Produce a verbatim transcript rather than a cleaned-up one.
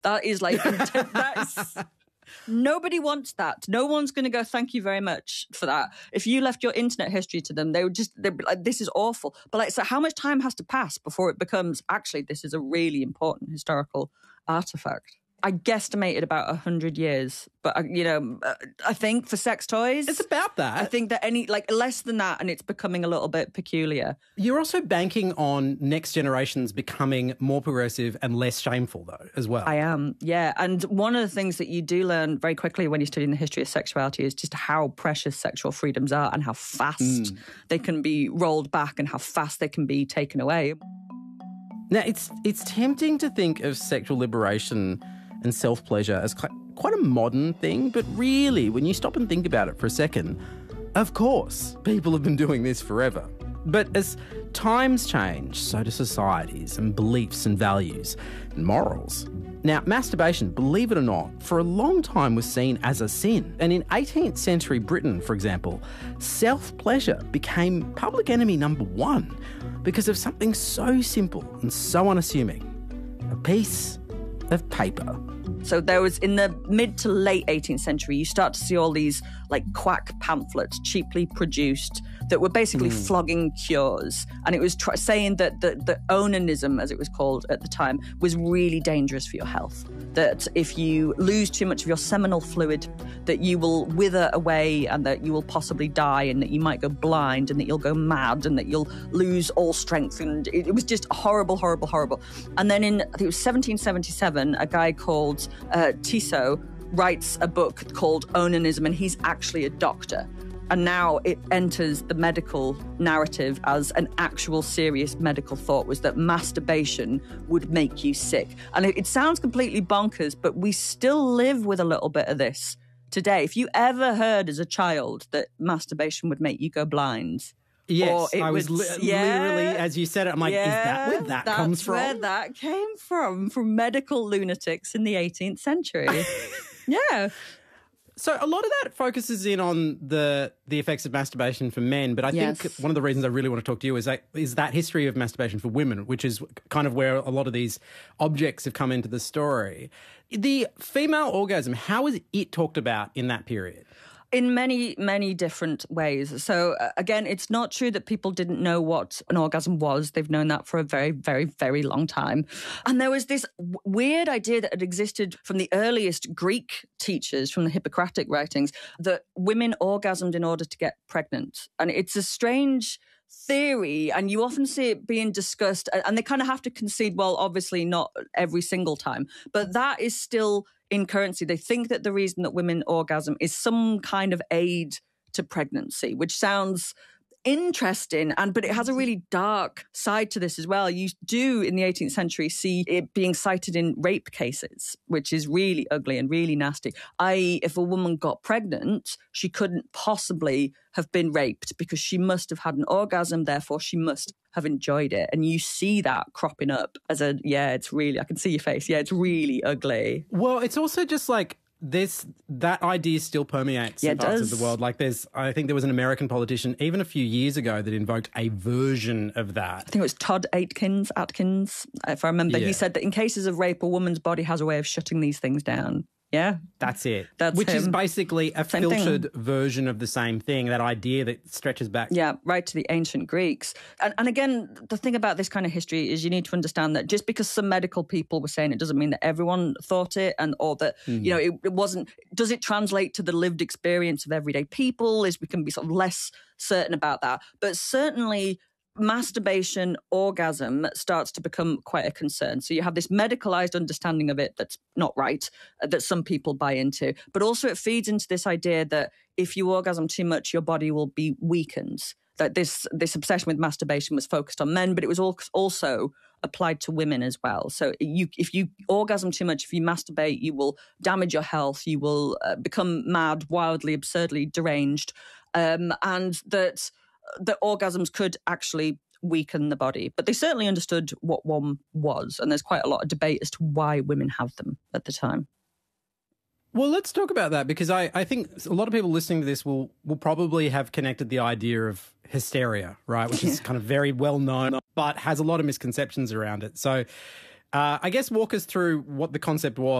That is like, that's, nobody wants that. No one's going to go, thank you very much for that. If you left your internet history to them, they would just, they'd be like, this is awful. But like, so how much time has to pass before it becomes, actually, this is a really important historical artifact? I guesstimated about one hundred years, but, you know, I think for sex toys... It's about that. I think that any, like, less than that, and it's becoming a little bit peculiar. You're also banking on next generations becoming more progressive and less shameful, though, as well. I am, yeah. And one of the things that you do learn very quickly when you're studying the history of sexuality is just how precious sexual freedoms are and how fast mm. they can be rolled back and how fast they can be taken away. Now, it's it's tempting to think of sexual liberation and self-pleasure as quite a modern thing, but really, when you stop and think about it for a second, of course, people have been doing this forever. But as times change, so do societies and beliefs and values and morals. Now, masturbation, believe it or not, for a long time was seen as a sin. And in eighteenth century Britain, for example, self-pleasure became public enemy number one because of something so simple and so unassuming: a piece of paper. So there was, in the mid to late eighteenth century, you start to see all these like quack pamphlets cheaply produced that were basically mm. flogging cures. And it was tr- saying that the, the onanism, as it was called at the time, was really dangerous for your health. That if you lose too much of your seminal fluid, that you will wither away and that you will possibly die and that you might go blind and that you'll go mad and that you'll lose all strength. And it, it was just horrible, horrible, horrible. And then in, I think it was seventeen seventy-seven, a guy called uh, Tissot writes a book called Onanism, and he's actually a doctor. And now it enters the medical narrative as an actual serious medical thought, was that masturbation would make you sick. And it, it sounds completely bonkers, but we still live with a little bit of this today. If you ever heard as a child that masturbation would make you go blind... Yes, I was li- yeah, literally, as you said it, I'm like, yeah, is that where that that's comes from? Where that came from, from medical lunatics in the eighteenth century. Yeah. So a lot of that focuses in on the the effects of masturbation for men, but I yes. think one of the reasons I really want to talk to you is that is that history of masturbation for women, which is kind of where a lot of these objects have come into the story. The female orgasm, how is it talked about in that period? In many, many different ways. So, uh, again, it's not true that people didn't know what an orgasm was. They've known that for a very, very, very long time. And there was this w- weird idea that had existed from the earliest Greek teachers, from the Hippocratic writings, that women orgasmed in order to get pregnant. And it's a strange theory, and you often see it being discussed, and they kind of have to concede, well, obviously not every single time, but that is still in currency. They think that the reason that women orgasm is some kind of aid to pregnancy, which sounds interesting, and but it has a really dark side to this as well. You do in the eighteenth century see it being cited in rape cases, which is really ugly and really nasty. that is, if a woman got pregnant, she couldn't possibly have been raped because she must have had an orgasm, therefore she must have enjoyed it. And you see that cropping up as a, yeah, it's really, I can see your face. Yeah, it's really ugly. Well, it's also just like, This that idea still permeates yeah, in parts does. of the world. Like there's, I think there was an American politician even a few years ago that invoked a version of that. I think it was Todd Atkins, Atkins, if I remember. Yeah. He said that in cases of rape, a woman's body has a way of shutting these things down. Yeah. That's it. That's Which him. is basically a Same filtered thing. version of the same thing, that idea that stretches back. Yeah, right to the ancient Greeks. And, and again, the thing about this kind of history is you need to understand that just because some medical people were saying it doesn't mean that everyone thought it, and or that, mm. you know, it, it wasn't, does it translate to the lived experience of everyday people? Is we can be sort of less certain about that. But certainly masturbation, orgasm starts to become quite a concern. So you have this medicalized understanding of it that's not right, uh, that some people buy into. But also it feeds into this idea that if you orgasm too much, your body will be weakened. That this this obsession with masturbation was focused on men, but it was also applied to women as well. So you, if you orgasm too much, if you masturbate, you will damage your health, you will uh, become mad, wildly, absurdly deranged, um, and that that orgasms could actually weaken the body. But they certainly understood what one was, and there's quite a lot of debate as to why women have them at the time. Well, let's talk about that, because I, I think a lot of people listening to this will, will probably have connected the idea of hysteria, right, which is kind of very well known, but has a lot of misconceptions around it. So Uh, I guess walk us through what the concept was.